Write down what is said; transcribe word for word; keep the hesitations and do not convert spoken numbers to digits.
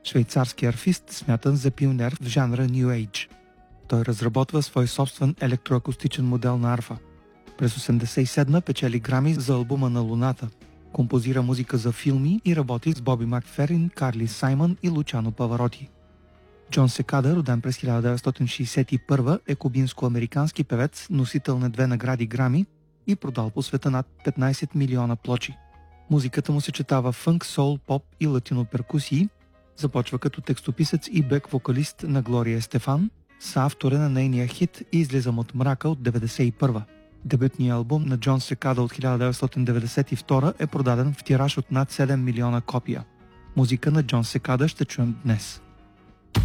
швейцарски арфист, смятан за пионер в жанра New Age. Той разработва свой собствен електроакустичен модел на арфа. През осемдесет и седма печели Грами за албума на Луната. Композира музика за филми и работи с Боби Макферин, Карли Саймън и Лучано Павароти. Джон Секада, роден през хиляда деветстотин шейсет и първа, е кубинско-американски певец, носител на две награди Грами и продал по света над петнайсет милиона плочи. Музиката му съчетава фънк, сол, поп и латино перкусии. Започва като текстописец и бек-вокалист на Глория Естефан, съавторен на нейния хит "Излизам от мрака" от деветдесет и първа. Дебютният албум на Джон Секада от хиляда деветстотин деветдесет и втора е продаден в тираж от над седем милиона копия. Музика на Джон Секада ще чуем днес.